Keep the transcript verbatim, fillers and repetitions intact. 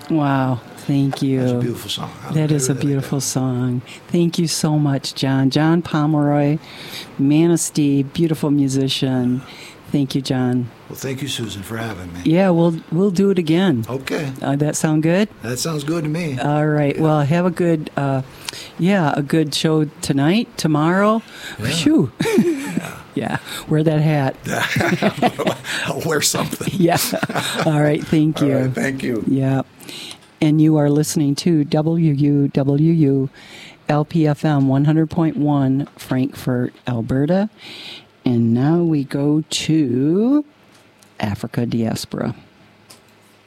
Wow. Thank you. That's a beautiful song. That is a beautiful song. Thank you so much, John. John Pomeroy, Manistee, beautiful musician. Thank you, John. Well, thank you, Susan, for having me. Yeah, we'll we'll do it again. Okay. Uh, that sound good? That sounds good to me. All right. Yeah. Well, have a good, uh, yeah, a good show tonight, tomorrow. Yeah. Phew. Yeah. Yeah. Wear that hat. I'll wear something. Yeah. All right. Thank you. All right, thank you. Yeah. And you are listening to W U W U L P F M one hundred point one, Frankfurt, Alberta. And now we go to Africa Diaspora.